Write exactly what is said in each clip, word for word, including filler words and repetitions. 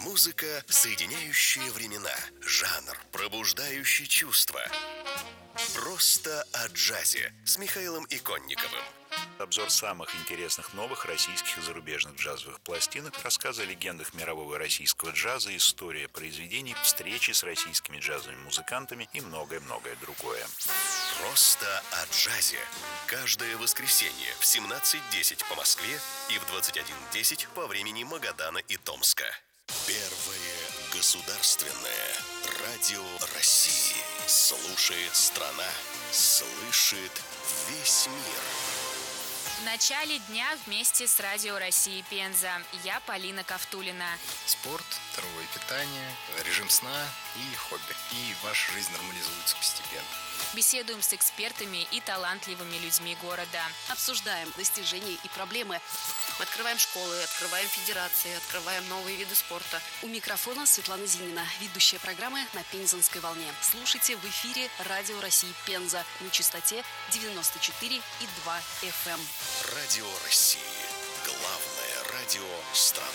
Музыка, соединяющая времена. Жанр, пробуждающий чувства. Просто о джазе с Михаилом Иконниковым. Обзор самых интересных новых российских и зарубежных джазовых пластинок, рассказы о легендах мирового и российского джаза, история произведений, встречи с российскими джазовыми музыкантами и многое-многое другое. Просто о джазе. Каждое воскресенье в семнадцать десять по Москве и в двадцать один десять по времени Магадана и Томска. Первое государственное радио России. Слушает страна, слышит весь мир. В начале дня вместе с Радио России Пенза. Я Полина Ковтулина. Спорт, здоровое питание, режим сна и хобби. И ваша жизнь нормализуется постепенно. Беседуем с экспертами и талантливыми людьми города. Обсуждаем достижения и проблемы. Мы открываем школы, открываем федерации, открываем новые виды спорта. У микрофона Светлана Зинина, ведущая программы «На Пензенской волне». Слушайте в эфире Радио России Пенза на частоте девяносто четыре и два эф эм. Радио России. Главное радио страны.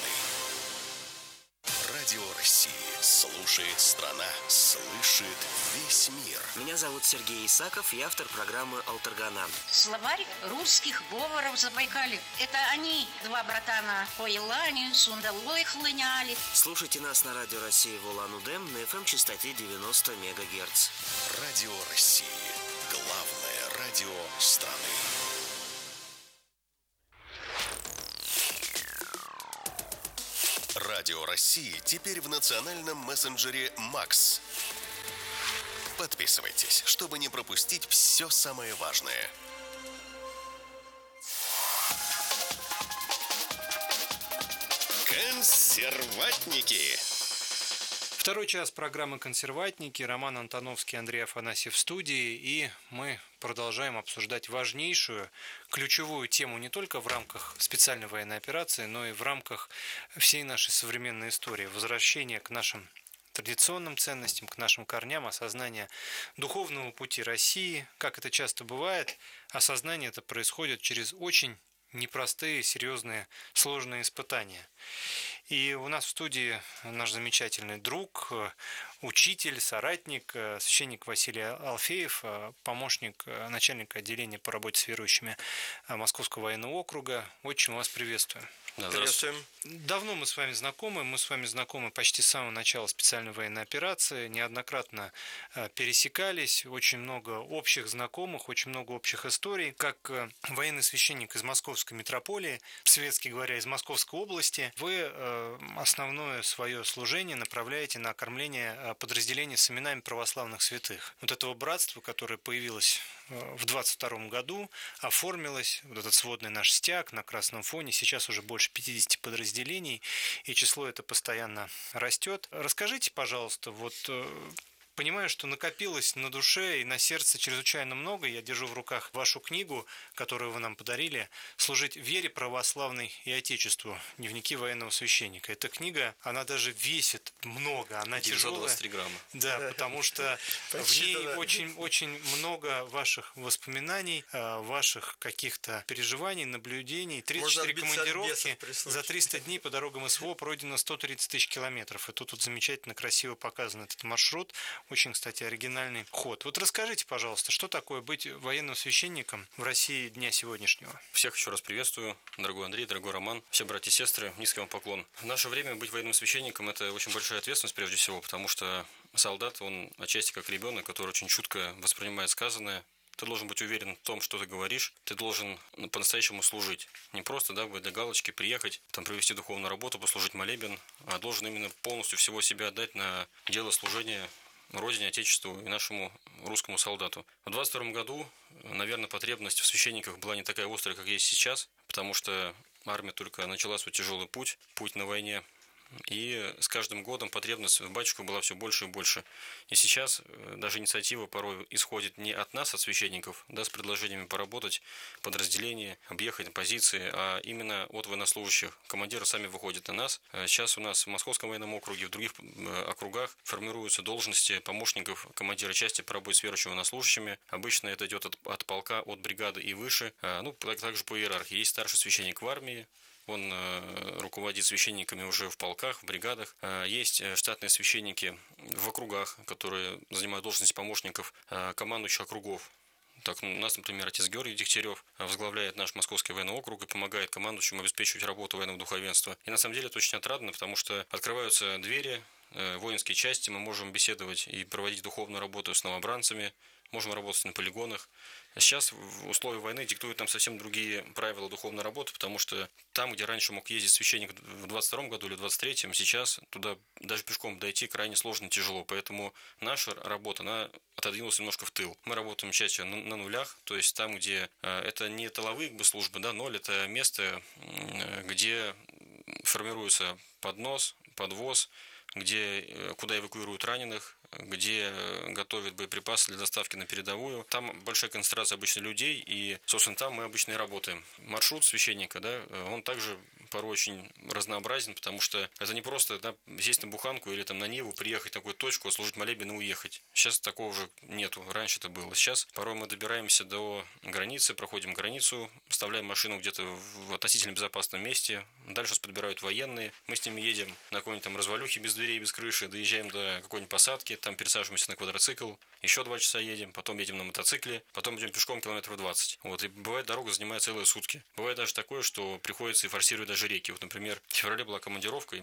Радио России. Слушает страна, слышит весь мир. Меня зовут Сергей Исаков, я автор программы «Алтаргана». Словарь русских говоров Забайкалья. Это они, два братана, по Елане, Сундалой хлыняли. Слушайте нас на Радио России в Улан-Удэ на эф эм-частоте девяносто мегагерц. Радио России. Главное радио страны. Радио России теперь в национальном мессенджере «Макс». Подписывайтесь, чтобы не пропустить все самое важное. Консерватники. Второй час программы «Консерватники». Роман Антоновский, Андрей Афанасьев в студии. И мы продолжаем обсуждать важнейшую, ключевую тему не только в рамках специальной военной операции, но и в рамках всей нашей современной истории. Возвращение к нашим традиционным ценностям, к нашим корням, осознание духовного пути России. Как это часто бывает, осознание это происходит через очень непростые, серьезные, сложные испытания. И у нас в студии наш замечательный друг, учитель, соратник, священник Василий Алфеев, помощник начальника отделения по работе с верующими Московского военного округа. Очень вас приветствую. Да, здравствуйте. Давно мы с вами знакомы, мы с вами знакомы почти с самого начала специальной военной операции, неоднократно пересекались, очень много общих знакомых, очень много общих историй. Как военный священник из Московской митрополии, светски говоря, из Московской области, вы основное свое служение направляете на кормление подразделений с именами православных святых. Вот этого братства, которое появилось в двадцать втором году, оформилось, вот этот сводный наш стяг на красном фоне, сейчас уже больше пятьдесят подразделений, и число это постоянно растет. Расскажите, пожалуйста, вот понимаю, что накопилось на душе и на сердце чрезвычайно много. Я держу в руках вашу книгу, которую вы нам подарили, «Служить вере православной и Отечеству. Дневники военного священника». Эта книга, она даже весит много, она девятьсот двадцать три грамма. Да, потому что в ней очень-очень много ваших воспоминаний, ваших каких-то переживаний, наблюдений. тридцать четыре командировки за триста дней по дорогам СВО пройдено сто тридцать тысяч километров. И тут вот замечательно красиво показан этот маршрут. Очень, кстати, оригинальный ход. Вот расскажите, пожалуйста, что такое быть военным священником в России дня сегодняшнего? Всех еще раз приветствую, дорогой Андрей, дорогой Роман, все братья и сестры, низкий вам поклон. В наше время быть военным священником – это очень большая ответственность прежде всего, потому что солдат, он отчасти как ребенок, который очень чутко воспринимает сказанное. Ты должен быть уверен в том, что ты говоришь. Ты должен по-настоящему служить. Не просто, да, для галочки приехать, там провести духовную работу, послужить молебен, а должен именно полностью всего себя отдать на дело служения Родине, Отечеству и нашему русскому солдату. В двадцать втором году, наверное, потребность в священниках была не такая острая, как есть сейчас, потому что армия только начала свой тяжелый путь, путь на войне. И с каждым годом потребность в батюшках была все больше и больше. И сейчас даже инициатива порой исходит не от нас, от священников, да, с предложениями поработать в подразделении, объехать позиции, а именно от военнослужащих. Командиры сами выходят на нас. Сейчас у нас в Московском военном округе, в других округах формируются должности помощников командира части по работе с верующими военнослужащими. Обычно это идет от, от полка, от бригады и выше. Ну, также по иерархии. Есть старший священник в армии, Он руководит священниками уже в полках, в бригадах. Есть штатные священники в округах, которые занимают должности помощников командующих округов. Так, у нас, например, отец Георгий Дегтярев возглавляет наш Московский военный округ и помогает командующим обеспечивать работу военного духовенства. И на самом деле это очень отрадно, потому что открываются двери, воинские части, мы можем беседовать и проводить духовную работу с новобранцами, можем работать на полигонах. Сейчас в условиях войны диктуют нам совсем другие правила духовной работы, потому что там, где раньше мог ездить священник в двадцать втором году или в двадцать третьем, сейчас туда даже пешком дойти крайне сложно и тяжело. Поэтому наша работа, она отодвинулась немножко в тыл. Мы работаем чаще на, на нулях, то есть там, где э, это не тыловые как бы, службы, да, ноль – это место, э, где формируется поднос, подвоз, где, куда эвакуируют раненых, где готовят боеприпасы для доставки на передовую. Там большая концентрация обычно людей, и, собственно, там мы обычно и работаем. Маршрут священника, да, он также порой очень разнообразен, потому что это не просто да, сесть на буханку или там на Ниву, приехать на такую точку, служить молебен и уехать. Сейчас такого уже нету, раньше это было. Сейчас порой мы добираемся до границы, проходим границу, вставляем машину где-то в относительно безопасном месте, дальше нас подбирают военные, мы с ними едем на какой-нибудь там развалюхе без дверей, без крыши, доезжаем до какой-нибудь посадки, там пересаживаемся на квадроцикл, еще два часа едем, потом едем на мотоцикле, потом идем пешком километров двадцать. Вот, и бывает, дорога занимает целые сутки. Бывает даже такое, что приходится и форсировать даже реки. Вот, например, в феврале была командировка, и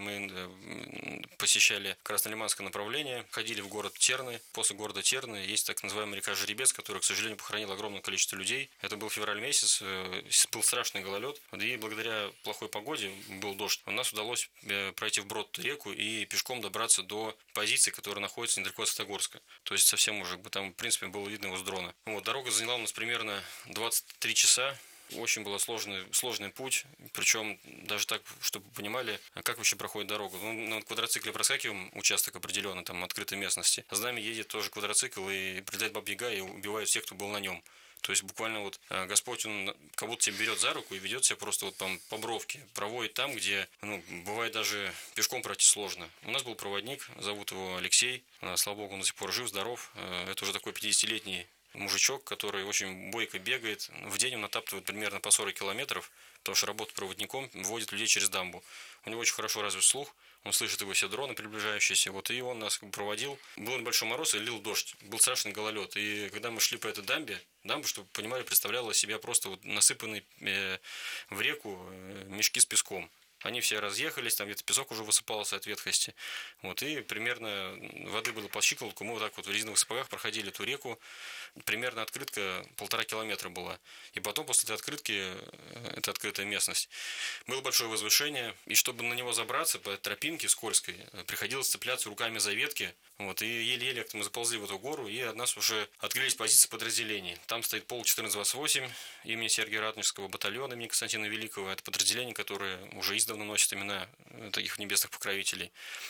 мы посещали Краснолиманское направление, ходили в город Терны. После города Терны есть так называемая река Жеребец, которая, к сожалению, похоронила огромное количество людей. Это был февраль месяц, был страшный гололед, и благодаря плохой погоде, был дождь, у нас удалось пройти вброд реку и пешком добраться до позиции, которая находится недалеко от Святогорска. То есть совсем уже там, в принципе, было видно его с дрона. Вот, дорога заняла у нас примерно двадцать три часа. Очень был сложный, сложный путь, причем даже так, чтобы вы понимали, как вообще проходит дорога. Ну, на квадроцикле проскакиваем участок определенный, там, открытой местности. За нами едет тоже квадроцикл и прилетает баба-яга и убивает всех, кто был на нем. То есть буквально вот Господь, Он как будто тебя берет за руку и ведет себя просто вот там по бровке, проводит там, где, ну, бывает даже пешком пройти сложно. У нас был проводник, зовут его Алексей, слава богу, он до сих пор жив, здоров. Это уже такой пятидесятилетний мужичок, который очень бойко бегает. В день он натаптывает примерно по сорок километров, потому что работает проводником, вводит людей через дамбу. У него очень хорошо развит слух, он слышит его все дроны приближающиеся, вот и он нас проводил. Был небольшой мороз и лил дождь, был страшный гололед. И когда мы шли по этой дамбе, дамба, чтобы вы понимали, представляла себя просто вот насыпанный э, в реку э, мешки с песком. Они все разъехались, там где-то песок уже высыпался от ветхости. Вот, и примерно воды было по щиколотку. Мы вот так вот в резиновых сапогах проходили эту реку. Примерно открытка полтора километра была. И потом после этой открытки, это открытая местность, было большое возвышение. И чтобы на него забраться по тропинке скользкой, приходилось цепляться руками за ветки. Вот, и еле-еле мы заползли в эту гору, и от нас уже открылись позиции подразделений. Там стоит полк четырнадцать двадцать восемь имени Сергия Ратнического, батальона имени Константина Великого. Это подразделение, которое уже издавна носит имена таких небесных покровителей.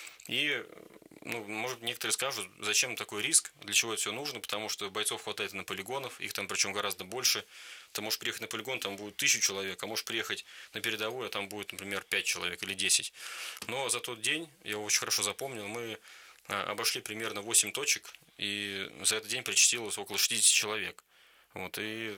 И, ну, может, некоторые скажут, зачем такой риск, для чего это все нужно, потому что бойцов хватает на полигонов, их там причем гораздо больше. Ты можешь приехать на полигон, там будет тысячу человек, а можешь приехать на передовую, а там будет, например, пять человек или десять. Но за тот день, я его очень хорошо запомнил, мы обошли примерно восемь точек, и за этот день причастилось около шестьдесят человек. Вот, и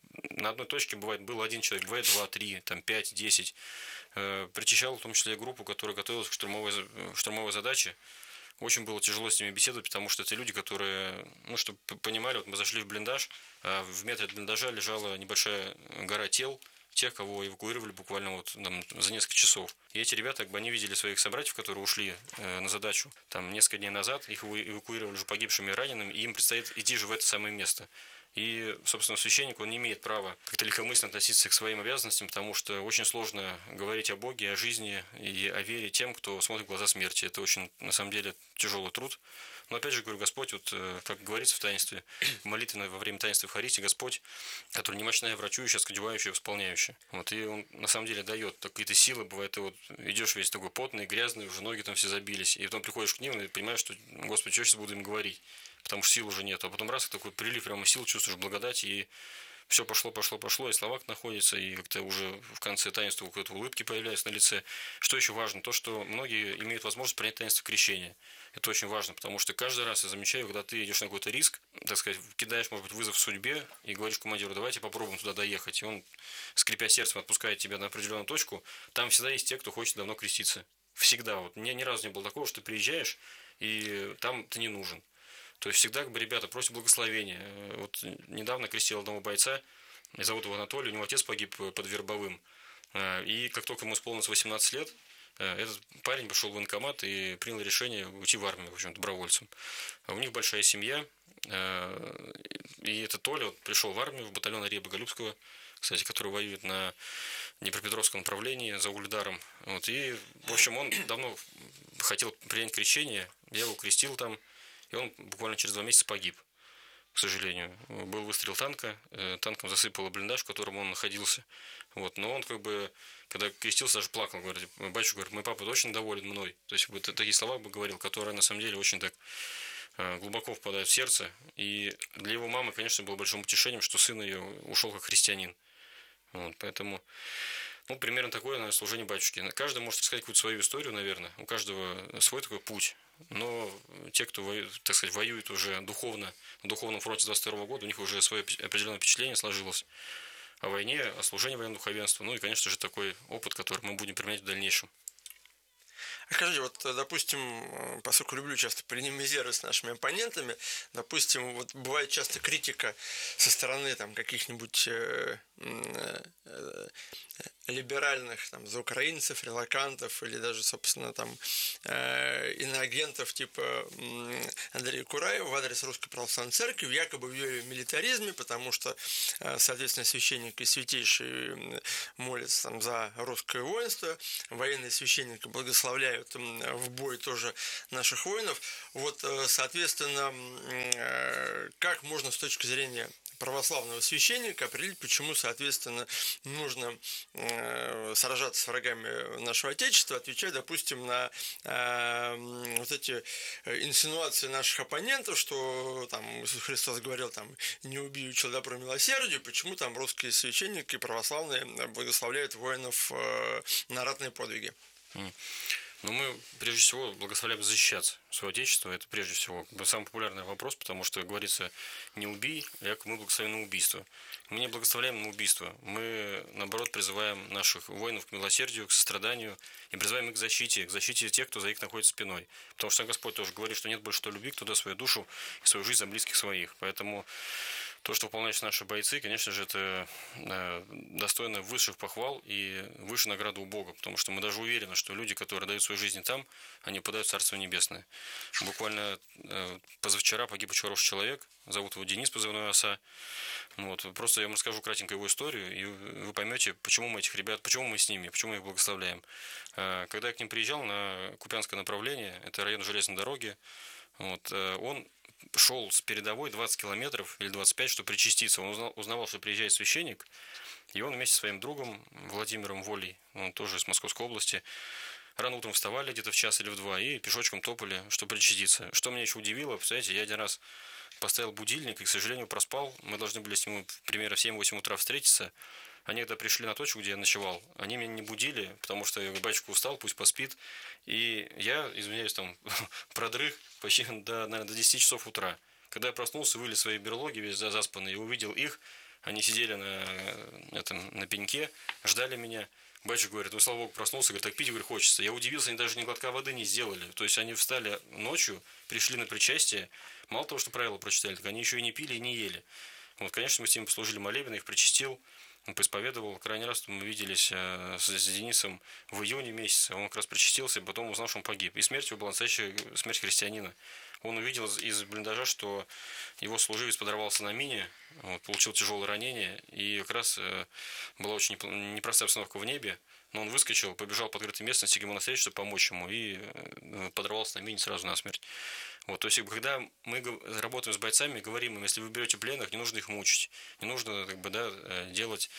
на одной точке бывает был один человек, бывает два, три, там пять, десять. Причащал в том числе и группу, которая готовилась к штурмовой, штурмовой задаче. Очень было тяжело с ними беседовать, потому что это люди, которые, ну, чтобы понимали, вот мы зашли в блиндаж, а в метре от блиндажа лежала небольшая гора тел тех, кого эвакуировали буквально вот там, за несколько часов. И эти ребята, как бы, они видели своих собратьев, которые ушли э, на задачу там несколько дней назад, их эвакуировали уже погибшими и ранеными, и им предстоит идти же в это самое место. И, собственно, священник, он не имеет права как-то легкомысленно относиться к своим обязанностям, потому что очень сложно говорить о Боге, о жизни и о вере тем, кто смотрит в глаза смерти. Это очень, на самом деле, тяжелый труд. Но, опять же, говорю, Господь, вот, как говорится в таинстве, в молитве во время таинства Евхаристии, Господь, который немощная врачующая, скодевающая, восполняющая. Вот, и Он, на самом деле, дает какие-то силы. Бывает, ты вот идешь весь такой потный, грязный, уже ноги там все забились. И потом приходишь к ним и понимаешь, что, Господи, что сейчас буду им говорить? Потому что сил уже нет. А потом раз, такой прилив прямо сил, чувствуешь благодать, и все пошло, пошло, пошло, и Словак находится, и как-то уже в конце таинства какой-то улыбки появляются на лице. Что еще важно? То, что многие имеют возможность принять таинство крещения. Это очень важно, потому что каждый раз я замечаю, когда ты идешь на какой-то риск, так сказать, кидаешь, может быть, вызов судьбе и говоришь командиру: давайте попробуем туда доехать. И он, скрипя сердцем, отпускает тебя на определенную точку. Там всегда есть те, кто хочет давно креститься. Всегда. Вот. Мне ни разу не было такого, что ты приезжаешь, и там ты не нужен. То есть всегда как бы ребята просят благословения. Вот недавно крестил одного бойца, зовут его Анатолий, у него отец погиб под Вербовым. И как только ему исполнилось восемнадцать лет, этот парень пошел в военкомат и принял решение уйти в армию, в общем, добровольцем. У них большая семья, и этот Толя вот пришел в армию, в батальон Андрея Боголюбского, кстати, который воюет на Днепропетровском направлении за Угледаром. Вот, и, в общем, он давно хотел принять крещение, я его крестил там, и он буквально через два месяца погиб, к сожалению. Был выстрел танка, танком засыпало блиндаж, в котором он находился. Вот, но он как бы, когда крестился, даже плакал, говорит, батюшка, говорит, мой папа очень доволен мной. То есть вот такие слова бы говорил, которые на самом деле очень так глубоко впадают в сердце. И для его мамы, конечно, было большим утешением, что сын ее ушел как христианин. Вот, поэтому, ну, примерно такое, наверное, служение батюшки. Каждый может рассказать какую-то свою историю, наверное. У каждого свой такой путь. Но те, кто, так сказать, воюет уже духовно, на духовном фронте с двадцать второго года, у них уже свое определенное впечатление сложилось о войне, о служении военного духовенства. Ну и, конечно же, такой опыт, который мы будем применять в дальнейшем. А скажите, вот, допустим, поскольку люблю часто полемизировать с нашими оппонентами, допустим, вот бывает часто критика со стороны там каких-нибудь э, э, либеральных там заукраинцев, релакантов или даже, собственно, там э, иноагентов типа э, Андрея Кураева в адрес Русской Православной Церкви, якобы в ее милитаризме, потому что, э, соответственно, священники святейшие молятся там за русское воинство, военные священники благословляют в бой тоже наших воинов. Вот, соответственно, как можно с точки зрения православного священника определить, почему, соответственно, нужно сражаться с врагами нашего Отечества, отвечая, допустим, на вот эти инсинуации наших оппонентов, что там Иисус Христос говорил, там, не убей, учил добру и милосердию, почему там русские священники православные благословляют воинов на ратные подвиги. Но мы, прежде всего, благословляем защищаться своего Отечества. Это, прежде всего, как бы самый популярный вопрос, потому что говорится «не убий», як мы благословим на убийство. Мы не благословляем на убийство. Мы, наоборот, призываем наших воинов к милосердию, к состраданию и призываем их к защите, к защите тех, кто за них находится спиной. Потому что Господь тоже говорит, что нет больше той любви, кто даст свою душу и свою жизнь за близких своих. Поэтому то, что выполняют наши бойцы, конечно же, это достойно высших похвал и высшей награды у Бога, потому что мы даже уверены, что люди, которые дают свою жизнь там, они попадают в Царство Небесное. Буквально позавчера погиб очень хороший человек, зовут его Денис, позывной Оса. Вот. Просто я вам расскажу кратенько его историю, и вы поймете, почему мы этих ребят, почему мы с ними, почему мы их благословляем. Когда я к ним приезжал на Купянское направление, это район железной дороги, вот, он шел с передовой двадцать километров или двадцать пять, чтобы причаститься. Он узнал, узнавал, что приезжает священник, и он вместе со своим другом Владимиром Волей, он тоже из Московской области, рано утром вставали где-то в час или в два и пешочком топали, чтобы причаститься. Что меня еще удивило, представляете, я один раз поставил будильник и, к сожалению, проспал. Мы должны были с ним примерно в семь-восемь утра встретиться. Они, когда пришли на точку, где я ночевал, они меня не будили, потому что я, батюшка устал, пусть поспит. И я, извиняюсь, там, продрых почти до, наверное, до десяти часов утра. Когда я проснулся, вылез в свои берлоги, весь заспанный, и увидел их, они сидели на, этом, на пеньке, ждали меня. Батюшка говорит, ну, слава Богу, проснулся, говорит, так пить, говорит, хочется. Я удивился, они даже ни глотка воды не сделали. То есть они встали ночью, пришли на причастие, мало того, что правила прочитали, так они еще и не пили, и не ели. Вот, конечно, мы с ними послужили молебен, их причастил, поисповедовал. Крайний раз мы виделись с Денисом в июне месяце. Он как раз причастился, и потом узнал, что он погиб. И смерть его была настоящая смерть христианина. Он увидел из блиндажа, что его служивец подорвался на мине, вот, получил тяжелое ранение. И как раз была очень непростая обстановка в небе. Но он выскочил, побежал по открытой местности к ему навстречу, чтобы помочь ему, и подорвался на мине сразу насмерть. Вот, то есть, когда мы работаем с бойцами, говорим им, если вы берете пленных, не нужно их мучить, не нужно, как бы, да, делать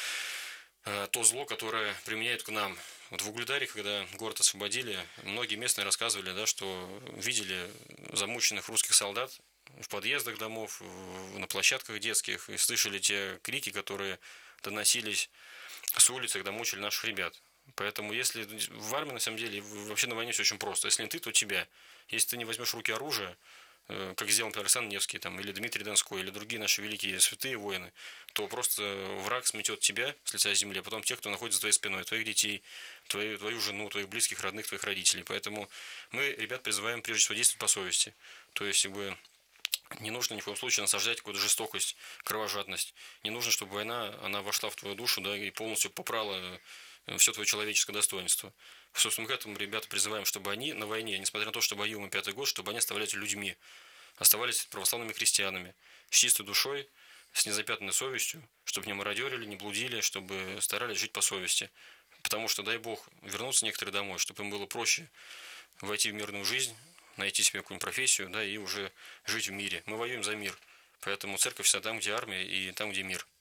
то зло, которое применяют к нам. Вот в Угледаре, когда город освободили, многие местные рассказывали, да, что видели замученных русских солдат, в подъездах домов, на площадках детских, и слышали те крики, которые доносились с улиц, когда мучили наших ребят. Поэтому если в армии, на самом деле, вообще на войне все очень просто. Если не ты, то тебя. Если ты не возьмешь в руки оружие, как сделал, например, Александр Невский, там, или Дмитрий Донской, или другие наши великие святые воины, то просто враг сметет тебя с лица земли, а потом тех, кто находится за твоей спиной, твоих детей, твою, твою жену, твоих близких, родных, твоих родителей. Поэтому мы, ребят, призываем прежде всего действовать по совести. То есть, как бы, не нужно ни в коем случае насаждать какую-то жестокость, кровожадность. Не нужно, чтобы война, она вошла в твою душу, да, и полностью попрала все твое человеческое достоинство. Собственно, мы к этому ребята призываем, чтобы они на войне, несмотря на то, что воюем пятый год, чтобы они оставались людьми, оставались православными христианами, с чистой душой, с незапятнанной совестью, чтобы не мародерили, не блудили, чтобы старались жить по совести. Потому что, дай Бог, вернуться некоторые домой, чтобы им было проще войти в мирную жизнь, найти себе какую-нибудь профессию, да, и уже жить в мире. Мы воюем за мир. Поэтому церковь всегда там, где армия, и там, где мир.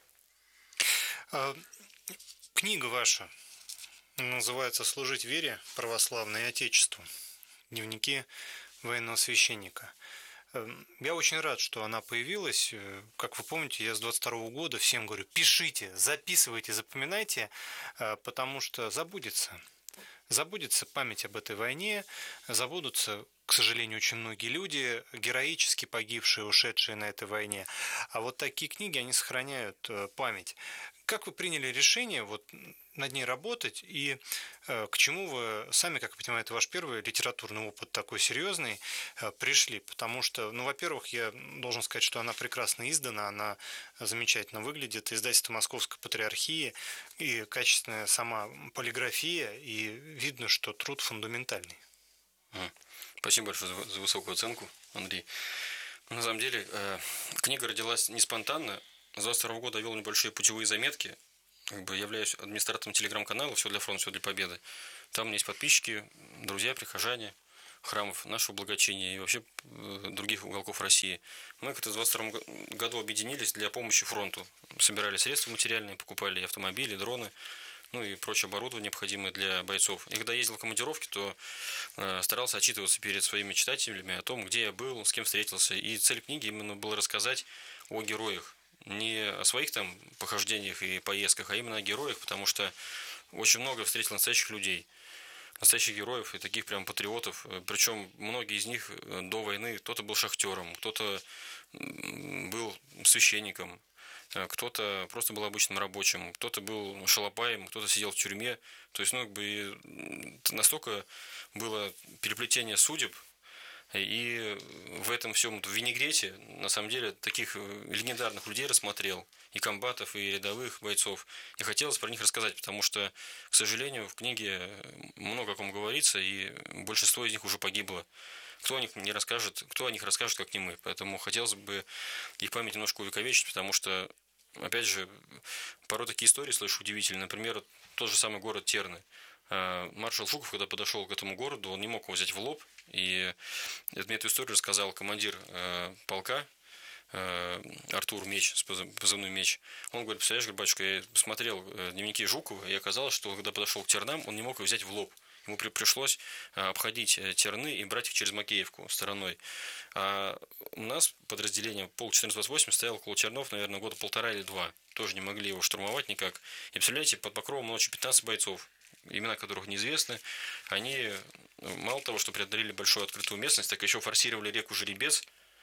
Книга ваша называется «Служить вере православной и Отечеству. Дневники военного священника». Я очень рад, что она появилась. Как вы помните, я с двадцать второго года всем говорю: пишите, записывайте, запоминайте, потому что забудется. Забудется память об этой войне, забудутся, к сожалению, очень многие люди, героически погибшие, ушедшие на этой войне. А вот такие книги, они сохраняют память. Как вы приняли решение вот над ней работать, и э, к чему вы сами, как я понимаю, это ваш первый литературный опыт такой серьезный, э, пришли? Потому что, ну, во-первых, я должен сказать, что она прекрасно издана, она замечательно выглядит, издательство Московской Патриархии, и качественная сама полиграфия, и видно, что труд фундаментальный. Спасибо большое за, за высокую оценку, Андрей. На самом деле, э, книга родилась не спонтанно. С двадцать второго года я вел небольшие путевые заметки. Как бы являюсь администратором телеграм-канала «Все для фронта, все для победы». Там у меня есть подписчики, друзья, прихожане храмов нашего благочиния и вообще других уголков России. Мы как-то в двадцать втором году объединились для помощи фронту. Собирали средства материальные, покупали автомобили, дроны, ну и прочее оборудование, необходимое для бойцов. И когда ездил в командировки, то э, старался отчитываться перед своими читателями о том, где я был, с кем встретился. И цель книги именно была рассказать о героях. Не о своих там похождениях и поездках, а именно о героях, потому что очень много встретил настоящих людей, настоящих героев и таких прям патриотов. Причем многие из них до войны, кто-то был шахтером, кто-то был священником, кто-то просто был обычным рабочим, кто-то был шалопаем, кто-то сидел в тюрьме. То есть, ну, как бы настолько было переплетение судеб. И в этом всем в винегрете, на самом деле, таких легендарных людей рассмотрел, и комбатов, и рядовых бойцов. И хотелось про них рассказать, потому что, к сожалению, в книге много о ком говорится, и большинство из них уже погибло. Кто о них не расскажет, кто о них расскажет, как не мы. Поэтому хотелось бы их память немножко увековечить, потому что, опять же, порой такие истории слышу удивительные. Например, тот же самый город Терны. Маршал Жуков, когда подошел к этому городу, он не мог его взять в лоб. И мне эту историю рассказал командир э, полка э, Артур Меч, позывной Меч. Он говорит: представляешь, говорит, батюшка, я смотрел дневники Жукова, и оказалось, что когда подошел к Тернам, он не мог его взять в лоб. Ему при, пришлось обходить Терны и брать их через Макеевку стороной. А у нас подразделение полк четырнадцать двадцать восемь стояло около Тернов, наверное, года полтора или два. Тоже не могли его штурмовать никак. И представляете, под покровом ночи пятнадцать бойцов, имена которых неизвестны, они мало того, что преодолели большую открытую местность, так еще форсировали реку Жеребец.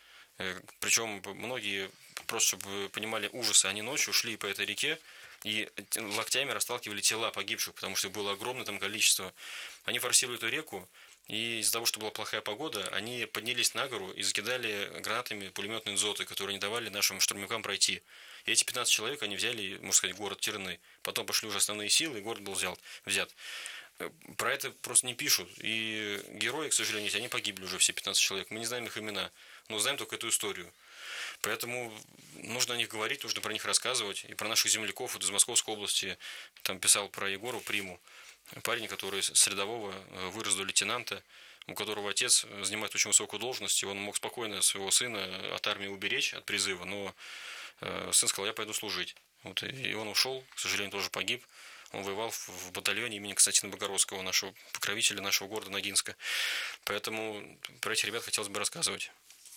Причем многие, просто чтобы вы понимали ужасы, они ночью шли по этой реке и локтями расталкивали тела погибших, потому что было огромное там количество. Они форсировали эту реку, и из-за того, что была плохая погода, они поднялись на гору и закидали гранатами пулеметные дзоты, которые не давали нашим штурмовикам пройти. И эти пятнадцать человек, они взяли, можно сказать, город Терны. Потом пошли уже основные силы, и город был взят. взят. Про это просто не пишут. И герои, к сожалению, они погибли уже, все пятнадцать человек. Мы не знаем их имена, но знаем только эту историю. Поэтому нужно о них говорить, нужно про них рассказывать. И про наших земляков вот из Московской области. Там писал про Егору Приму. Парень, который с рядового вырос до лейтенанта, у которого отец занимает очень высокую должность, и он мог спокойно своего сына от армии уберечь, от призыва, но сын сказал: я пойду служить. Вот, и он ушел, к сожалению, тоже погиб. Он воевал в батальоне имени Константина Богородского, нашего покровителя нашего города Ногинска. Поэтому про этих ребят хотелось бы рассказывать.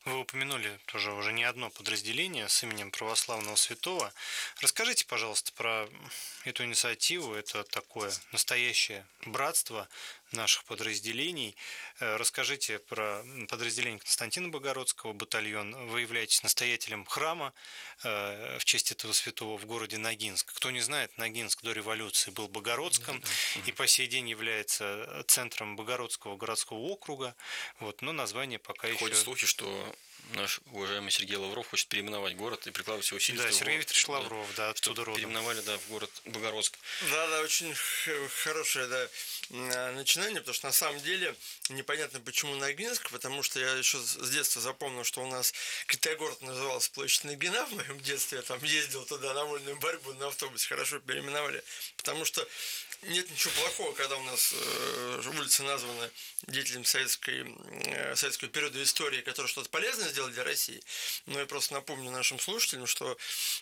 Вы упомянули тоже уже не одно подразделение с именем православного святого. Расскажите, пожалуйста, про эту инициативу. Это такое настоящее братство наших подразделений. Расскажите про подразделение Константина Богородского, батальон. Вы являетесь настоятелем храма в честь этого святого в городе Ногинск. Кто не знает, Ногинск до революции был Богородском, да, да. и по сей день является центром Богородского городского округа. Вот, но название пока Ходят еще... Ходят слухи, что наш уважаемый Сергей Лавров хочет переименовать город и прикладывать все усилия. Да, Сергей Викторович Лавров, да, да оттуда родом. Переименовали, да, в город Богородск. Да, да, очень хорошее, да, начинание, потому что на самом деле непонятно, почему Ногинск, потому что я еще с детства запомнил, что у нас Китай-город назывался площадь Ногина в моем детстве, я там ездил туда на вольную борьбу на автобусе, хорошо переименовали, потому что нет ничего плохого, когда у нас э, улица названа деятелем советской, э, советского периода истории, который что-то полезное сделал для России. Но я просто напомню нашим слушателям, что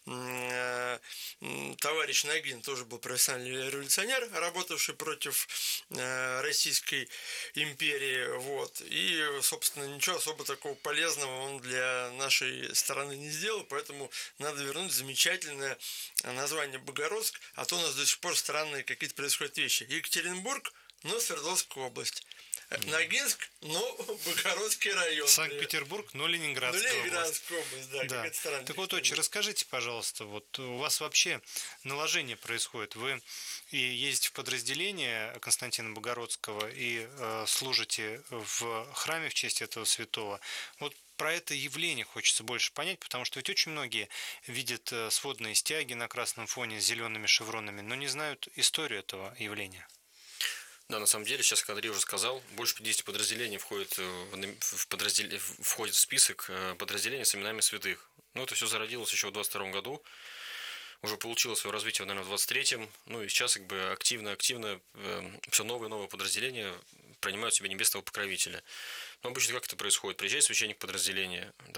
э, э, товарищ Ногин тоже был профессиональный революционер, работавший против э, Российской империи. Вот. И, собственно, ничего особо такого полезного он для нашей страны не сделал, поэтому надо вернуть замечательное название Богородск, а то у нас до сих пор странные какие-то происходят вещи. Екатеринбург, но Свердловская область. Ногинск, но Богородский район. Санкт-Петербург, но Ленинградская, но Ленинградская область. область, да, да. какая-то странная. Так вот, отче, расскажите, пожалуйста, вот у вас вообще наложение происходит. Вы и ездите в подразделение Константина Богородского и э, служите в храме в честь этого святого. Вот про это явление хочется больше понять, потому что ведь очень многие видят сводные стяги на красном фоне с зелеными шевронами, но не знают историю этого явления. Да, на самом деле, сейчас, как Андрей уже сказал, больше пятьдесят подразделений входит в, подраздел... входит в список подразделений с именами святых. Ну, это все зародилось еще в двадцать втором году. Уже получило свое развитие, наверное, в двадцать третьем. Ну, и сейчас как бы активно-активно все новые и новые подразделения принимают в себя небесного покровителя. Но обычно как это происходит? Приезжает священник подразделения,